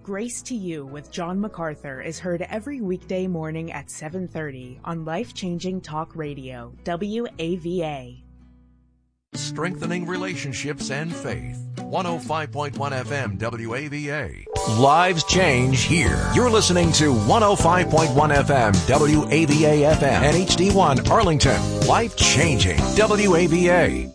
Grace to You with John MacArthur is heard every weekday morning at 7:30 on Life-Changing Talk Radio, WAVA. Strengthening relationships and faith. 105.1 FM WAVA. Lives change here. You're listening to 105.1 FM WAVA FM and HD1 Arlington. Life changing WAVA.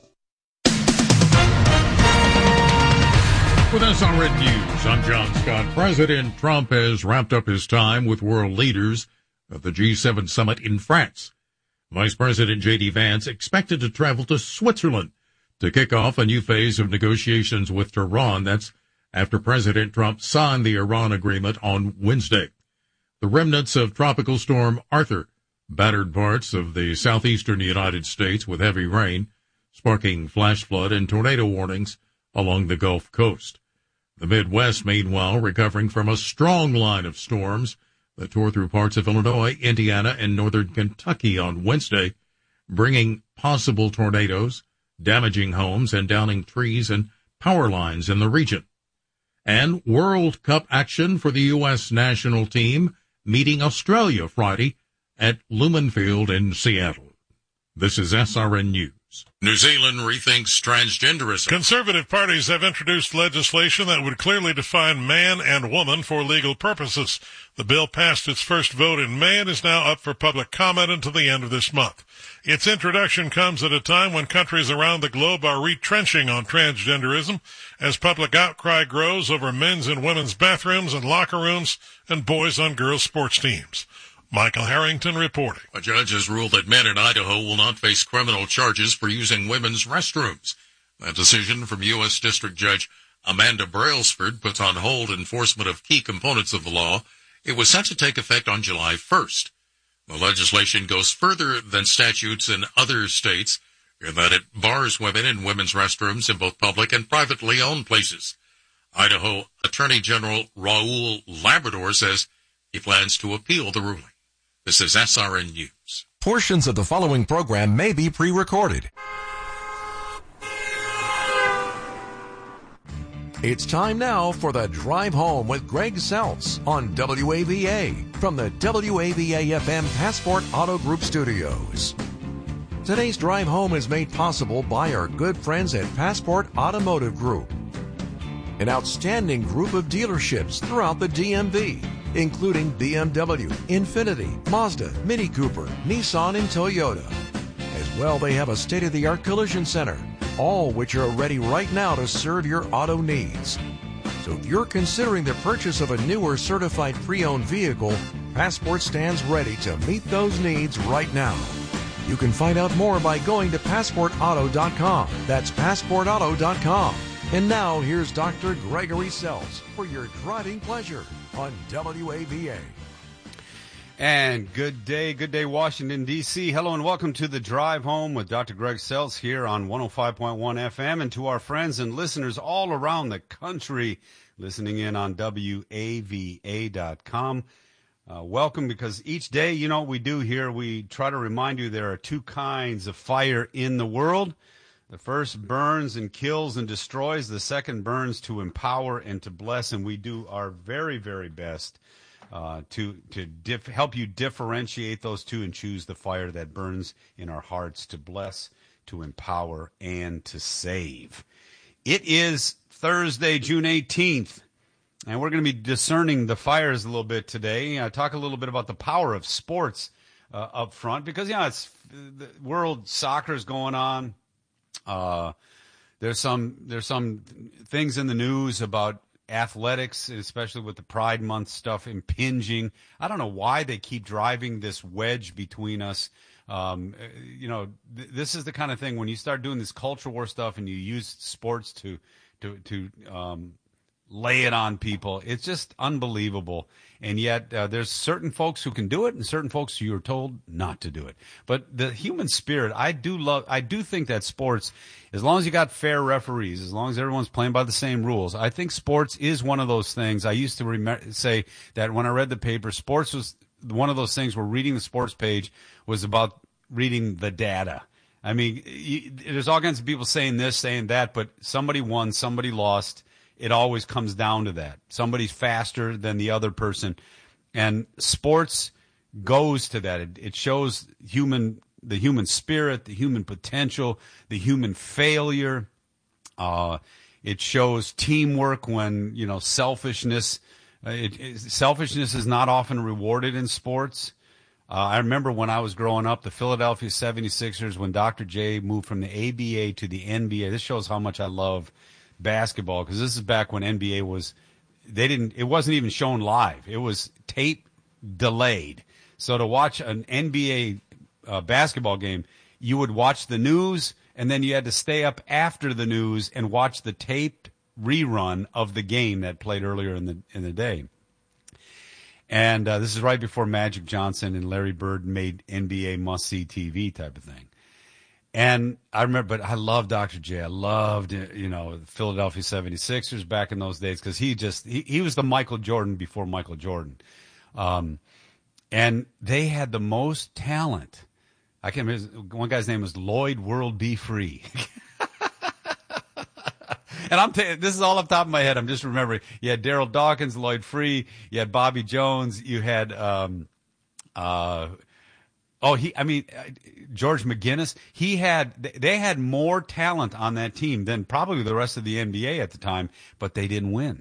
With SRN News, I'm John Scott. President Trump has wrapped up his time with world leaders at the G7 summit in France. Vice President J.D. Vance expected to travel to Switzerland to kick off a new phase of negotiations with Tehran. That's after President Trump signed the Iran agreement on Wednesday. The remnants of Tropical Storm Arthur battered parts of the southeastern United States with heavy rain, sparking flash flood and tornado warnings along the Gulf Coast. The Midwest, meanwhile, recovering from a strong line of storms that tore through parts of Illinois, Indiana, and northern Kentucky on Wednesday, bringing possible tornadoes, damaging homes, and downing trees and power lines in the region. And World Cup action for the U.S. national team meeting Australia Friday at Lumen Field in Seattle. This is SRN News. New Zealand rethinks transgenderism. Conservative parties have introduced legislation that would clearly define man and woman for legal purposes. The bill passed its first vote in May and is now up for public comment until the end of this month. Its introduction comes at a time when countries around the globe are retrenching on transgenderism as public outcry grows over men's and women's bathrooms and locker rooms and boys on girls' sports teams. Michael Harrington reporting. A judge has ruled that men in Idaho will not face criminal charges for using women's restrooms. That decision from U.S. District Judge Amanda Brailsford puts on hold enforcement of key components of the law. It was set to take effect on July 1st. The legislation goes further than statutes in other states in that it bars women in women's restrooms in both public and privately owned places. Idaho Attorney General Raul Labrador says he plans to appeal the ruling. This is SRN News. Portions of the following program may be pre-recorded. It's time now for the Drive Home with Greg Seltz on WAVA from the WAVA-FM Passport Auto Group Studios. Today's Drive Home is made possible by our good friends at Passport Automotive Group, an outstanding group of dealerships throughout the DMV, including BMW, Infiniti, Mazda, Mini Cooper, Nissan, and Toyota. As well, they have a state-of-the-art collision center, all which are ready right now to serve your auto needs. So if you're considering the purchase of a new or certified pre-owned vehicle, Passport stands ready to meet those needs right now. You can find out more by going to PassportAuto.com. That's PassportAuto.com. And now, here's Dr. Gregory Seltz for your driving pleasure on WAVA. And good day, Washington, D.C. Hello and welcome to the Drive Home with Dr. Greg Seltz here on 105.1 FM, and to our friends and listeners all around the country listening in on WAVA.com. Welcome, because each day, you know what we do here, we try to remind you there are two kinds of fire in the world. The first burns and kills and destroys. The second burns to empower and to bless. And we do our very, very best to help you differentiate those two and choose the fire that burns in our hearts to bless, to empower, and to save. It is Thursday, June 18th, and we're going to be discerning the fires a little bit today. Talk a little bit about the power of sports up front, because, it's the World Soccer's going on. There's some things in the news about athletics, especially with the Pride Month stuff impinging. I don't know why they keep driving this wedge between us. This is the kind of thing when you start doing this culture war stuff and you use sports to lay it on people. It's just unbelievable. And yet there's certain folks who can do it and certain folks who are told not to do it. But the human spirit, I do think that sports, as long as you got fair referees, as long as everyone's playing by the same rules, I think sports is one of those things. I used to say that when I read the paper, sports was one of those things where reading the sports page was about reading the data. I mean, there's all kinds of people saying this, saying that, but somebody won, somebody lost. it always comes down to that. Somebody's faster than the other person. And sports goes to that. It shows the human spirit, the human potential, the human failure. It shows teamwork when, selfishness. Selfishness is not often rewarded in sports. I remember when I was growing up, the Philadelphia 76ers, when Dr. J moved from the ABA to the NBA. This shows how much I love basketball, because this is back when NBA it wasn't even shown live. It was tape delayed. So to watch an NBA basketball game, you would watch the news, and then you had to stay up after the news and watch the taped rerun of the game that played earlier in the day. And this is right before Magic Johnson and Larry Bird made NBA must-see TV type of thing. And I remember, but I loved Dr. J. I loved, the Philadelphia 76ers back in those days, because he was the Michael Jordan before Michael Jordan. And they had the most talent. I can't remember, one guy's name was Lloyd World B. Free. And this is all off the top of my head. I'm just remembering. You had Daryl Dawkins, Lloyd Free. You had Bobby Jones. You had George McGinnis. They had more talent on that team than probably the rest of the NBA at the time, but they didn't win.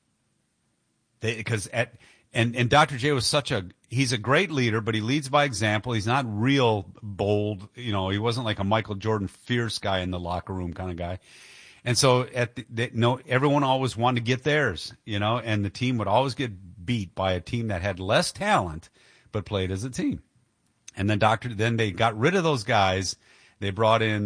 And Dr. J was he's a great leader, but he leads by example. He's not real bold. He wasn't like a Michael Jordan fierce guy in the locker room kind of guy. And so everyone always wanted to get theirs, and the team would always get beat by a team that had less talent but played as a team. And then they got rid of those guys. They brought in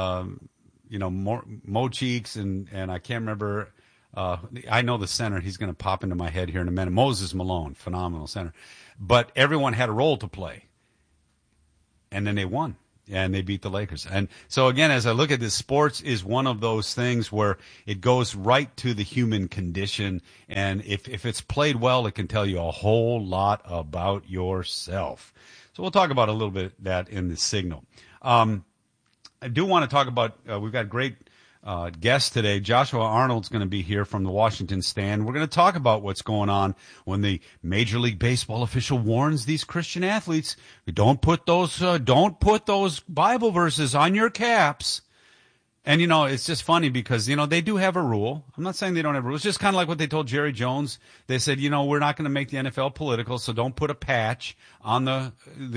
Mo Cheeks and I can't remember. I know the center. He's going to pop into my head here in a minute. Moses Malone, phenomenal center. But everyone had a role to play. And then they won. And they beat the Lakers. And so, again, as I look at this, sports is one of those things where it goes right to the human condition. And if it's played well, it can tell you a whole lot about yourself. So we'll talk about a little bit that in the signal. I do want to talk about, we've got great guest today. Joshua Arnold's going to be here from the Washington Stand. We're going to talk about what's going on when the Major League Baseball official warns these Christian athletes, don't put those Bible verses on your caps. And, it's just funny because, they do have a rule. I'm not saying they don't have a rule. It's just kind of like what they told Jerry Jones. They said, we're not going to make the NFL political, so don't put a patch on the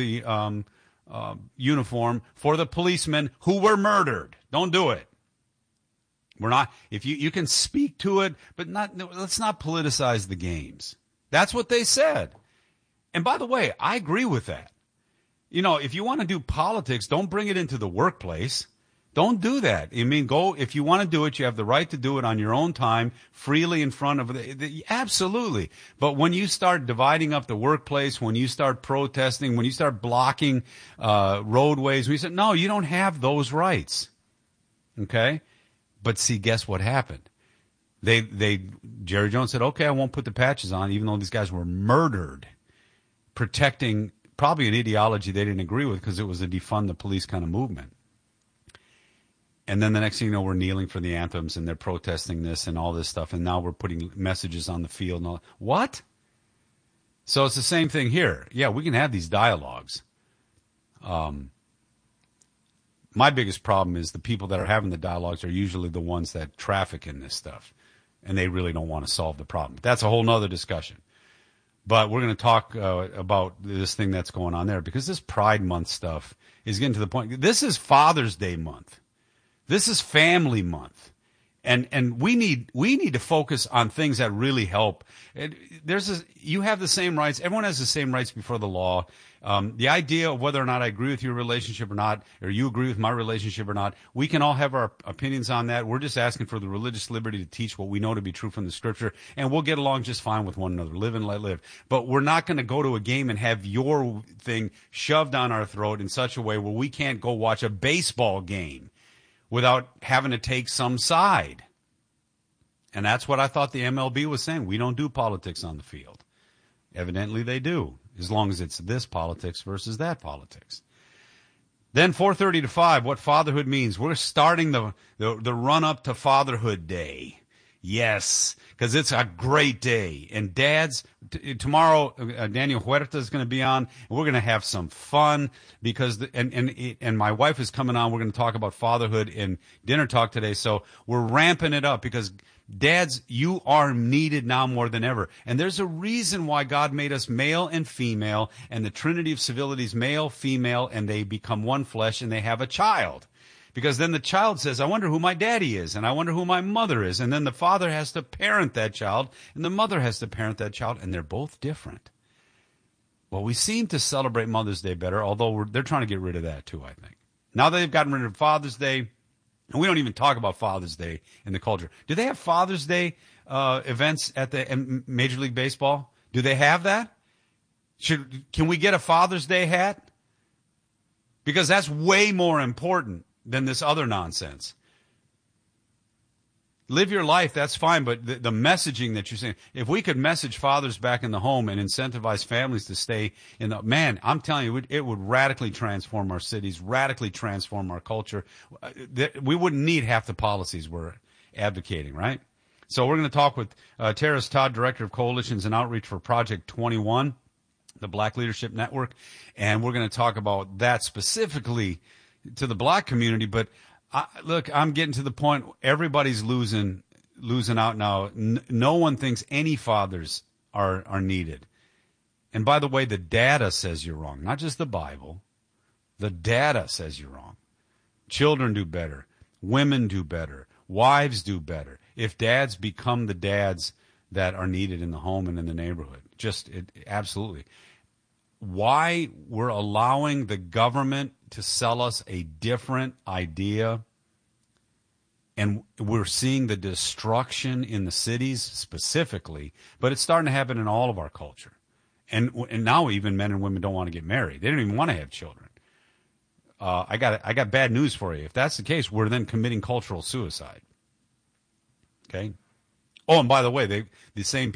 uniform for the policemen who were murdered. Don't do it. We're not, if you can speak to it, but let's not politicize the games. That's what they said. And by the way, I agree with that. If you want to do politics, don't bring it into the workplace. Don't do that. If you want to do it, you have the right to do it on your own time, freely in front of absolutely. But when you start dividing up the workplace, when you start protesting, when you start blocking roadways, we said, no, you don't have those rights. Okay? But see, guess what happened? Jerry Jones said, okay, I won't put the patches on, even though these guys were murdered, protecting probably an ideology they didn't agree with, because it was a defund the police kind of movement. And then the next thing you know, we're kneeling for the anthems, and they're protesting this and all this stuff, and now we're putting messages on the field and all. What? So it's the same thing here. Yeah, we can have these dialogues. My biggest problem is the people that are having the dialogues are usually the ones that traffic in this stuff, and they really don't want to solve the problem. But that's a whole nother discussion. But we're going to talk about this thing that's going on there, because this Pride Month stuff is getting to the point. This is Father's Day month. This is Family Month. And we need to focus on things that really help. You have the same rights. Everyone has the same rights before the law. The idea of whether or not I agree with your relationship or not, or you agree with my relationship or not, we can all have our opinions on that. We're just asking for the religious liberty to teach what we know to be true from the Scripture, and we'll get along just fine with one another. Live and let live. But we're not going to go to a game and have your thing shoved down our throat in such a way where we can't go watch a baseball game without having to take some side. And that's what I thought the MLB was saying. We don't do politics on the field. Evidently they do, as long as it's this politics versus that politics. Then 4:30 to 5, what fatherhood means. We're starting the run-up to Fatherhood Day. Yes, because it's a great day. And dads, tomorrow, Daniel Huerta is going to be on, and we're going to have some fun because, and my wife is coming on. We're going to talk about fatherhood in dinner talk today. So we're ramping it up because dads, you are needed now more than ever. And there's a reason why God made us male and female, and the Trinity of Civility is male, female, and they become one flesh and they have a child. Because then the child says, I wonder who my daddy is, and I wonder who my mother is. And then the father has to parent that child, and the mother has to parent that child, and they're both different. Well, we seem to celebrate Mother's Day better, although they're trying to get rid of that too, I think. Now that they've gotten rid of Father's Day, and we don't even talk about Father's Day in the culture. Do they have Father's Day events at the Major League Baseball? Do they have that? Can we get a Father's Day hat? Because that's way more important than this other nonsense. Live your life, that's fine, but the messaging that you're saying, if we could message fathers back in the home and incentivize families to stay in the, man, I'm telling you, it would radically transform our cities, radically transform our culture. We wouldn't need half the policies we're advocating, right? So we're going to talk with Terrace Todd, Director of Coalitions and Outreach for Project 21, the Black Leadership Network, and we're going to talk about that specifically to the black community. But look, I'm getting to the point, everybody's losing out now. No one thinks any fathers are needed. And by the way, the data says you're wrong, not just the Bible. The data says you're wrong. Children do better. Women do better. Wives do better. If dads become the dads that are needed in the home and in the neighborhood. Absolutely. Why we're allowing the government to sell us a different idea, and we're seeing the destruction in the cities specifically, but it's starting to happen in all of our culture. And now even men and women don't want to get married. They don't even want to have children. I got bad news for you. If that's the case, we're then committing cultural suicide. Okay? Oh, and by the way, the same